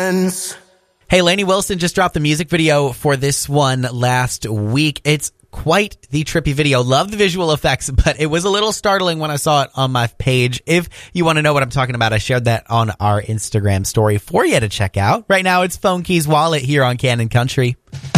friends. Hey, Lainey Wilson just dropped the music video for this one last week. It's quite the trippy video. Love the visual effects, but it was a little startling when I saw it on my page. If you want to know what I'm talking about, I shared that on our Instagram story for you to check out. Right now, it's Phone Keys Wallet here on Canon Country.